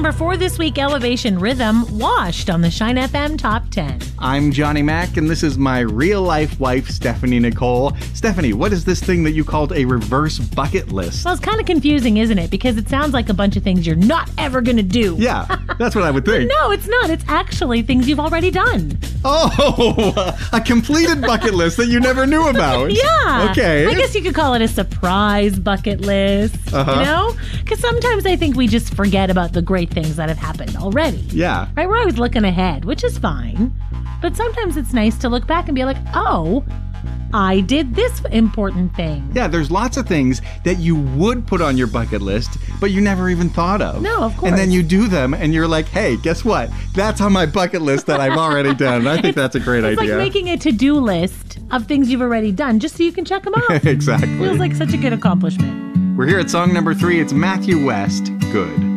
number 4 this week, Elevation Rhythm, Washed on the Shine FM Top 10. I'm Johnny Mac, and this is my real-life wife, Stephanie Nicole. Stephanie, what is this thing that you called a reverse bucket list? Well, it's kind of confusing, isn't it? Because it sounds like a bunch of things you're not ever going to do. Yeah, that's what I would think. No, it's not. It's actually things you've already done. Oh, a completed bucket list that you never knew about. Yeah. Okay. I guess you could call it a surprise bucket list, you know? Because sometimes I think we just forget about the great things that have happened already. Yeah. Right? We're always looking ahead, which is fine. But sometimes it's nice to look back and be like, oh, I did this important thing. Yeah, there's lots of things that you would put on your bucket list, but you never even thought of. No, of course. And then you do them, and you're like, hey, guess what? That's on my bucket list that I've already done. I think that's a great It's idea. like making a to-do list of things you've already done just so you can check them off. Exactly. Feels like such a good accomplishment. We're here at song number 3. It's Matthew West, Good.